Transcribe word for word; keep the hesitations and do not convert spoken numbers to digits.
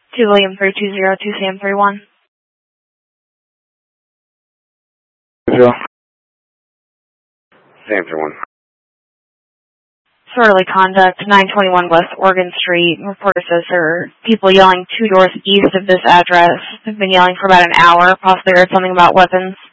two William three two zero two Sam three one. Zero. Sam three one. Disorderly conduct, nine twenty-one West Oregon Street. Reporter says there are people yelling two doors east of this address. They've been yelling for about an hour, possibly heard something about weapons.